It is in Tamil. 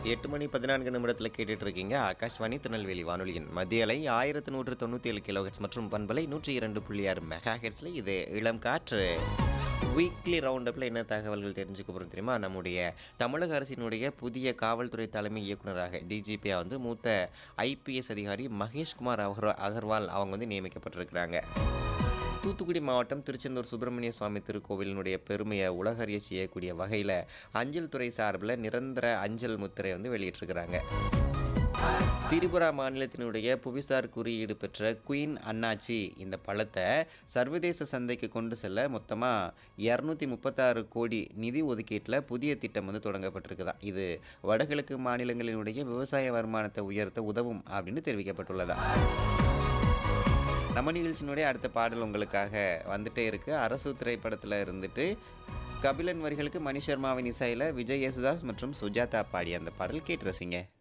8 மணி 14 நிமிடத்தில் கேட்டுட்டு இருக்கீங்க. ஆகாஷ்வாணி திருநெல்வேலி வானொலியின் மத்திய அலை 1197 கிலோஹெர்ட்ஸ் மற்றும் பண்பலை 102.6 மெகா ஹெர்ட்ஸ்ல இது இளம் காற்று. வீக்லி ரவுண்ட் அப்ல என்ன தகவல்கள் தெரிஞ்சுக்க போறோம் தெரியுமா? நம்முடைய தமிழக அரசினுடைய புதிய காவல்துறை தலைமை இயக்குனராக டிஜிபியா வந்து மூத்த ஐபிஎஸ் அதிகாரி மகேஷ்குமார் அகர்வால் அவங்க வந்து நியமிக்கப்பட்டிருக்கிறாங்க. தூத்துக்குடி மாவட்டம் திருச்செந்தூர் சுப்பிரமணிய சுவாமி திருக்கோவிலினுடைய பெருமையை உலகறிய செய்யக்கூடிய வகையில் அஞ்சல் துறை சார்பில் நிரந்தர அஞ்சல் முத்திரை வந்து வெளியிட்டிருக்கிறாங்க. திரிபுரா மாநிலத்தினுடைய புவிசார் குறியீடு பெற்ற குயின் அண்ணாச்சி இந்த பழத்தை சர்வதேச சந்தைக்கு கொண்டு செல்ல மொத்தமாக 236 கோடி நிதி ஒதுக்கீட்டில் புதிய திட்டம் வந்து தொடங்கப்பட்டிருக்குதான். இது வடகிழக்கு மாநிலங்களினுடைய விவசாய வருமானத்தை உயர்த்த உதவும் அப்படின்னு தெரிவிக்கப்பட்டுள்ளதா. நம்ம நிகழ்ச்சியினுடைய அடுத்த பாடல் உங்களுக்காக வந்துட்டே இருக்கு. அரசு திரைப்படத்தில் இருந்துட்டு கபிலன் வரிகளுக்கு மணி சர்மாவின் இசையில் விஜய் யேசுதாஸ் மற்றும் சுஜாதா பாடிய அந்த பாடல் கேட்டு ரசிங்க.